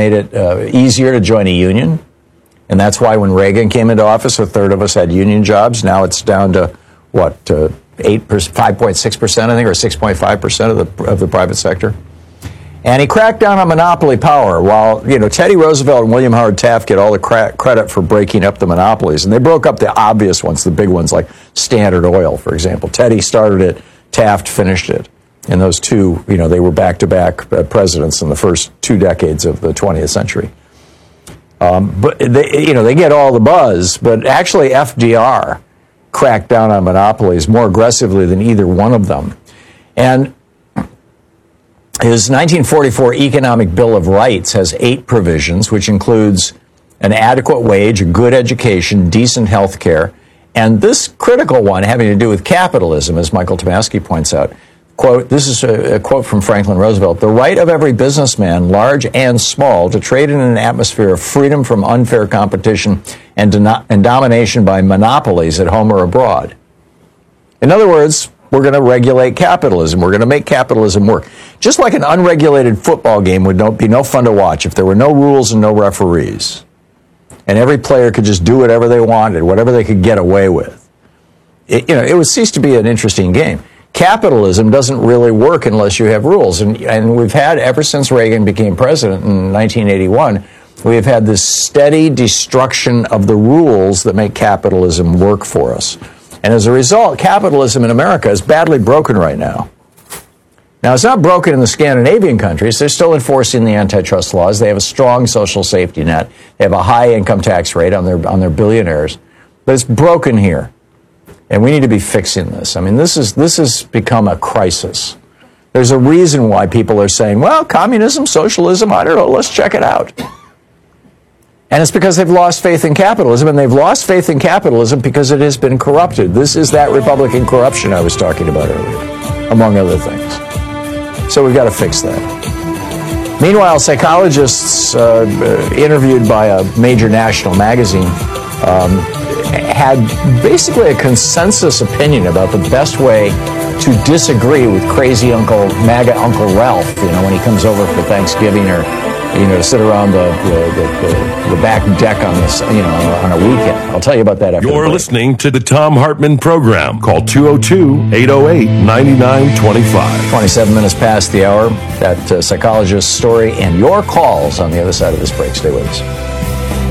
made it easier to join a union. And that's why when Reagan came into office, a third of us had union jobs. Now it's down to, 5.6%, I think, or 6.5% of the private sector. And he cracked down on monopoly power while, Teddy Roosevelt and William Howard Taft get all the credit for breaking up the monopolies. And they broke up the obvious ones, the big ones like Standard Oil, for example. Teddy started it, Taft finished it. And those two, they were back-to-back presidents in the first 2 decades of the 20th century. But they get all the buzz, but actually FDR cracked down on monopolies more aggressively than either one of them. And his 1944 Economic Bill of Rights has 8 provisions, which includes an adequate wage, a good education, decent health care, and this critical one having to do with capitalism, as Michael Tomasky points out. Quote, this is a quote from Franklin Roosevelt, the right of every businessman, large and small, to trade in an atmosphere of freedom from unfair competition and domination by monopolies at home or abroad. In other words, we're going to regulate capitalism. We're going to make capitalism work. Just like an unregulated football game would be no fun to watch if there were no rules and no referees. And every player could just do whatever they wanted, whatever they could get away with. It would cease to be an interesting game. Capitalism doesn't really work unless you have rules. And we've had, ever since Reagan became president in 1981, we have had this steady destruction of the rules that make capitalism work for us. And as a result, capitalism in America is badly broken right now. Now, it's not broken in the Scandinavian countries. They're still enforcing the antitrust laws. They have a strong social safety net. They have a high income tax rate on their billionaires. But it's broken here. And we need to be fixing this. I mean, this has become a crisis. There's a reason why people are saying, well, communism, socialism, I don't know, let's check it out. And it's because they've lost faith in capitalism, and they've lost faith in capitalism because it has been corrupted. This is that Republican corruption I was talking about earlier, among other things. So we've got to fix that. Meanwhile, psychologists interviewed by a major national magazine had basically a consensus opinion about the best way to disagree with crazy MAGA Uncle Ralph, when he comes over for Thanksgiving or, to sit around the back deck on on a weekend. I'll tell you about that after. You're listening to the Thom Hartmann Program. Call 202-808-9925. 27 minutes past the hour. That psychologist story and your calls on the other side of this break. Stay with us.